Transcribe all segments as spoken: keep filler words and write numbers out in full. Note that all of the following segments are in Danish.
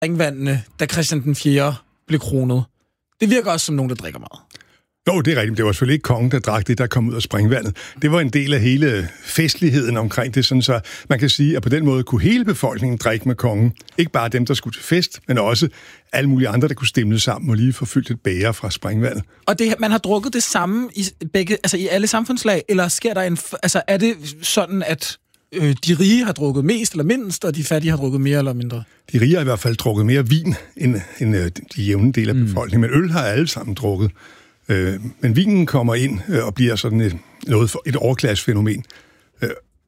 springvandene, da Christian den fjerde blev kronet. Det virker også som nogen, der drikker meget. Jo, det er rigtigt. Det var selvfølgelig ikke kongen, der drak det, der kom ud af springvandet. Det var en del af hele festligheden omkring det, sådan så man kan sige, at på den måde kunne hele befolkningen drikke med kongen. Ikke bare dem, der skulle til fest, men også alle mulige andre, der kunne stemle sammen og lige få fyldt et bæger fra springvandet. Og det, man har drukket det samme i, begge, altså i alle samfundslag, eller sker der en... Altså er det sådan, at øh, de rige har drukket mest eller mindst, og de fattige har drukket mere eller mindre? De rige har i hvert fald drukket mere vin end, end øh, de jævne dele af befolkningen, mm. men øl har alle sammen drukket. Øh, men vinen kommer ind øh, og bliver sådan et, noget for, et overklassefænomen. Øh,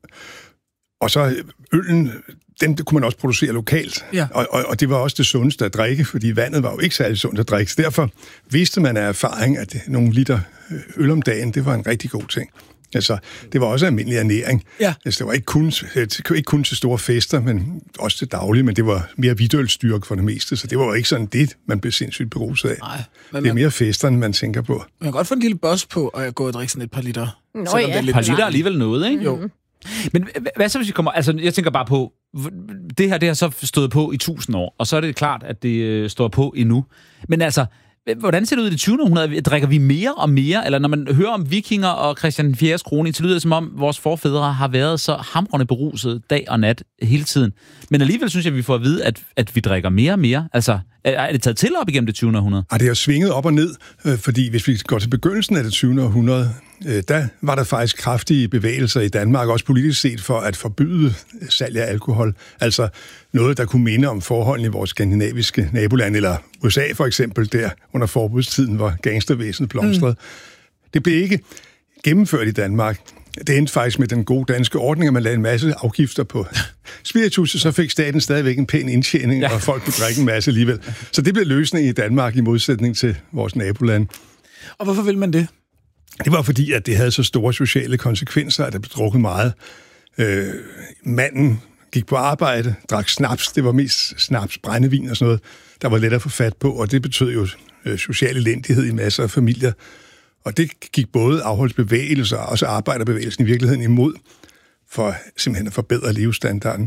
og så øllen, den kunne man også producere lokalt. Ja. Og, og, og det var også det sundeste at drikke, fordi vandet var jo ikke særlig sundt at drikke. Så derfor vidste man af erfaring, at nogle liter øl om dagen, det var en rigtig god ting. Altså, det var også almindelig ernæring. Ja. Altså, det var ikke kun, ikke kun til store fester, men også til daglig, men det var mere hvidtølstyrke for det meste, så det var jo ikke sådan det, man blev sindssygt beruset af. Nej, det er mere festerne, man tænker på. Man kan godt få en lille boss på, og jeg går og drikker sådan et par liter. Nå ja, et par liter er alligevel noget, ikke? Jo. Men hvad så, hvis vi kommer... Altså, jeg tænker bare på, det her, det har så stået på i tusind år, og så er det klart, at det står på endnu. Men altså, hvordan ser det ud i det tyvende århundrede? Drikker vi mere og mere? Eller når man hører om vikinger og Christian den fjerdes krone, så lyder det som om, vores forfædre har været så hamrende beruset dag og nat hele tiden. Men alligevel synes jeg, at vi får at vide, at, at vi drikker mere og mere. Altså, er det taget til op igennem det tyvende århundrede? Ja, det er svinget op og ned, fordi hvis vi går til begyndelsen af det tyvende århundrede, der var der faktisk kraftige bevægelser i Danmark, også politisk set, for at forbyde salg af alkohol. Altså noget, der kunne minde om forholdene i vores skandinaviske naboland, eller U S A for eksempel, der under forbudstiden, hvor gangstervæsenet blomstrede. Mm. Det blev ikke gennemført i Danmark. Det endte faktisk med den gode danske ordning, at man lagde en masse afgifter på spiritus, og så fik staten stadigvæk en pæn indtjening, ja. Og folk kunne drikke en masse alligevel. Så det blev løsningen i Danmark i modsætning til vores naboland. Og hvorfor vil man det? Det var fordi, at det havde så store sociale konsekvenser, at der blev drukket meget. Øh, manden gik på arbejde, drak snaps, det var mest snaps, brændevin og sådan noget, der var let at få fat på, og det betød jo øh, social elendighed i masser af familier. Og det gik både afholdsbevægelser og også arbejderbevægelsen i virkeligheden imod, for simpelthen at forbedre levestandarden.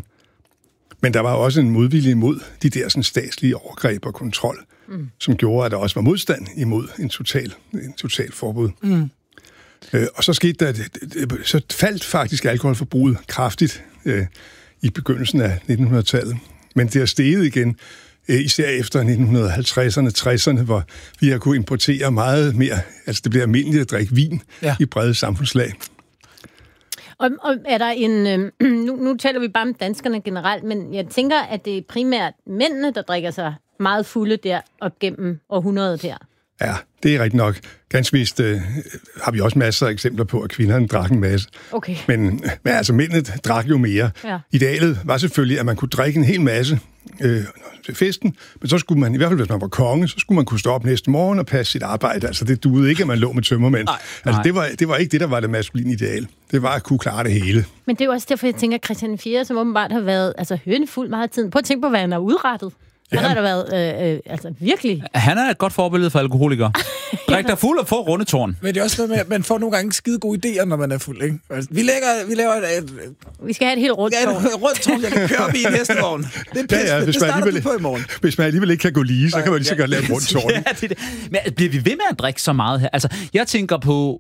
Men der var også en modvilje imod de der sådan, statslige overgreb og kontrol, mm. som gjorde, at der også var modstand imod en total, en total forbud. Mm. Øh, og så skete der, så faldt faktisk alkoholforbruget kraftigt øh, i begyndelsen af nittenhundredetallet. Men det er steget igen, øh, især efter nitten halvtredserne, tresserne, hvor vi har kunnet importere meget mere. Altså det bliver almindeligt at drikke vin ja. I brede samfundslag. Og, og er der en... Øh, nu, nu taler vi bare om danskerne generelt, men jeg tænker, at det er primært mændene, der drikker sig meget fulde der op gennem århundredet her. Ja, det er rigtigt nok. Ganske vist øh, har vi også masser af eksempler på, at kvinderne drak en masse. Okay. Men, men altså, mændene drak jo mere. Ja. Idealet var selvfølgelig, at man kunne drikke en hel masse øh, til festen, men så skulle man, i hvert fald hvis man var konge, så skulle man kunne stå op næste morgen og passe sit arbejde. Altså, det duede ikke, at man lå med tømmermænd. Nej. Altså, det var, det var ikke det, der var det maskuline ideal. Det var at kunne klare det hele. Men det er jo også derfor, jeg tænker, at Christian den fjerde, som åbenbart har været altså, hønefuld meget af tiden. Prøv at tænke på, hvad han har udrettet. Han har da været, øh, øh, altså virkelig... Han er et godt forbillede for alkoholikere. Drik dig fuld og få rundetårn. Men det er også noget med, at man får nogle gange skide gode idéer, når man er fuld, ikke? Altså, vi, lægger, vi laver et, et... Vi skal have et helt rundt tårn. Ja, et rundt tårn, jeg kan køre op i en hestevogn. Det er pisse, ja, ja, det starter du på i morgen. Hvis man alligevel ikke kan gå lige, så kan man lige så godt lave et rundt tårn. Ja, det, det. Men bliver vi ved med at drikke så meget her? Altså, jeg tænker på...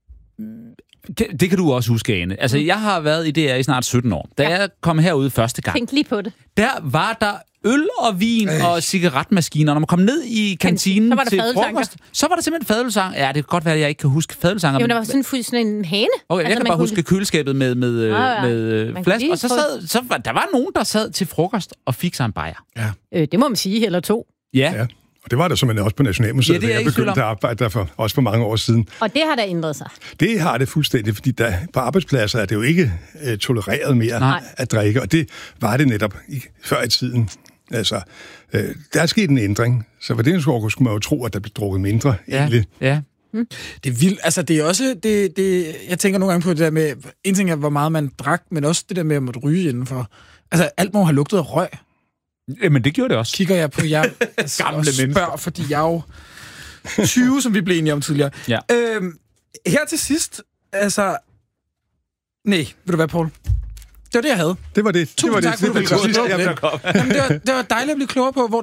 Det, det kan du også huske, Ane. Altså, jeg har været i D R i snart sytten år. Da ja. jeg kom herud første gang... Tænk lige på det. Der var der øl og vin Ej. og cigaretmaskiner. Når man kom ned i kantinen så var der til frokost, så var der simpelthen fadølsang. Ja, det kan godt være, at jeg ikke kan huske fadølsanger. Jamen, der var sådan, sådan en hane. Okay, jeg altså, kan bare kunne... huske køleskabet med, med, ah, ja. med flaske. Og så sad, så var, der var nogen, der sad til frokost og fik sig en bajer. Ja. Øh, det må man sige, eller to. Ja. ja. Og det var der simpelthen også på Nationalmuseet, ja, da jeg begyndte at arbejde der for, også for mange år siden. Og det har der ændret sig? Det har det fuldstændig, fordi der, på arbejdspladser er det jo ikke uh, tolereret mere Nej. at drikke, og det var det netop i, før i tiden. Altså, uh, der er sket en ændring, så for den skulle man jo tro, at der blev drukket mindre ja. egentlig. Ja. Hmm. Det er vildt. Altså, det er også... Det, det, jeg tænker nogle gange på det der med... En ting er, hvor meget man drak, men også det der med at måtte ryge indenfor. Altså, alt må have lugtet af røg. Jamen, det gjorde det også. Kigger jeg på jer altså, gamle og spørger, fordi jeg er jo tyve, som vi blev enige om tidligere. Ja. Øhm, her til sidst, altså... Nej, vil du være, Poul? det var det, jeg havde. Det var det. Tusind det var tak, det. for du ville det, komme. det, det, Jamen, det, var, det var dejligt at blive klogere på, hvor